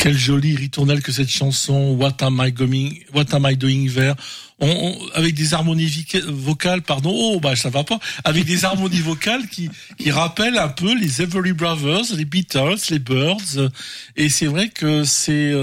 Quelle jolie ritournelle que cette chanson, What am I doing there? Avec des harmonies vocales, ça va pas, avec des harmonies vocales qui rappellent un peu les Everly Brothers, les Beatles, les Byrds, et c'est vrai que c'est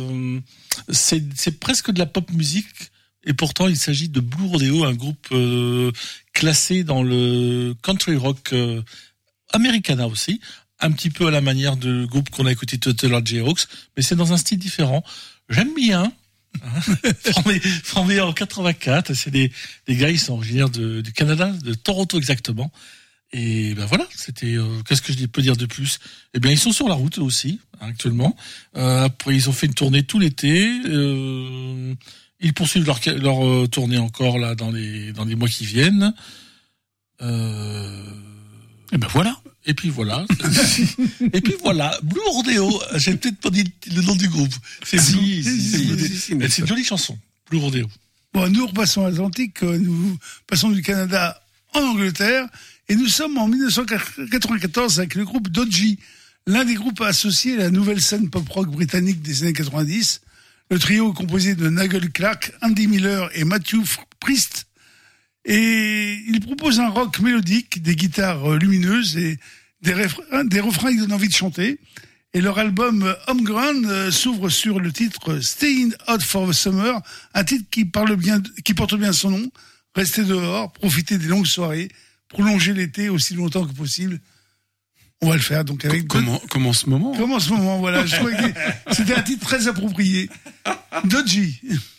presque de la pop musique, et pourtant il s'agit de Blue Rodeo, un groupe classé dans le country rock Americana aussi, un petit peu à la manière de groupe qu'on a écouté tout à l'heure, J-Rocks, mais c'est dans un style différent. J'aime bien. Formé en 84, c'est des gars, ils sont originaires du Canada, de Toronto exactement. Et ben voilà, c'était qu'est-ce que je peux dire de plus? Eh bien, ils sont sur la route aussi actuellement. Après, ils ont fait une tournée tout l'été. Ils poursuivent leur tournée encore là dans les mois qui viennent. Et ben voilà. Et puis voilà. Blue Rodeo. J'ai peut-être pas dit le nom du groupe. C'est une jolie chanson. Blue Rodeo. Bon, nous repassons l'Atlantique. Nous passons du Canada en Angleterre. Et nous sommes en 1994 avec le groupe Dodgy, l'un des groupes associés à la nouvelle scène pop-rock britannique des années 90. Le trio est composé de Nigel Clark, Andy Miller et Matthew Priest. Et il propose un rock mélodique, des guitares lumineuses et des refrains qui donnent envie de chanter. Et leur album Homegrown s'ouvre sur le titre Staying Hot for the Summer, un titre qui porte bien son nom. Rester dehors, profiter des longues soirées, prolonger l'été aussi longtemps que possible. On va le faire donc avec comment ce moment. Voilà. Je trouvais que c'était un titre très approprié. Dodgy.